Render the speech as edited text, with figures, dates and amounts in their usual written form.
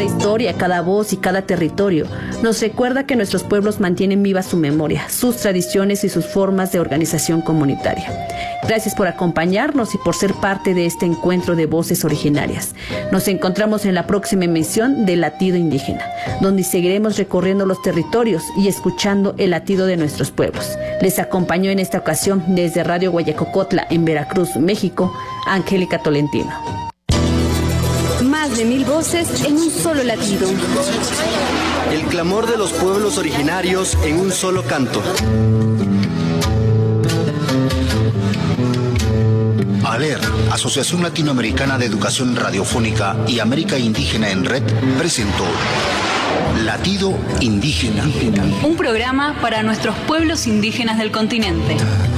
Cada historia, cada voz y cada territorio nos recuerda que nuestros pueblos mantienen viva su memoria, sus tradiciones y sus formas de organización comunitaria. Gracias por acompañarnos y por ser parte de este encuentro de voces originarias. Nos encontramos en la próxima emisión de Latido Indígena, donde seguiremos recorriendo los territorios y escuchando el latido de nuestros pueblos. Les acompañó en esta ocasión desde Radio Guayacocotla en Veracruz, México, Angélica Tolentino. Más de 1000 voces en un solo latido. El clamor de los pueblos originarios en un solo canto. ALER, Asociación Latinoamericana de Educación Radiofónica y América Indígena en Red, presentó Latido Indígena. Un programa para nuestros pueblos indígenas del continente.